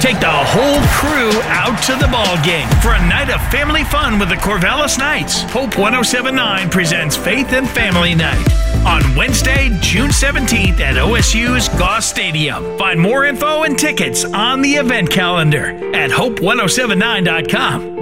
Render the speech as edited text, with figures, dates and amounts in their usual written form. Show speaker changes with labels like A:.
A: Take the whole crew out to the ball game for a night of family fun with the Corvallis Knights. Hope 107.9 presents Faith and Family Night on Wednesday, June 17th at OSU's Goss Stadium. Find more info and tickets on the event calendar at hope1079.com.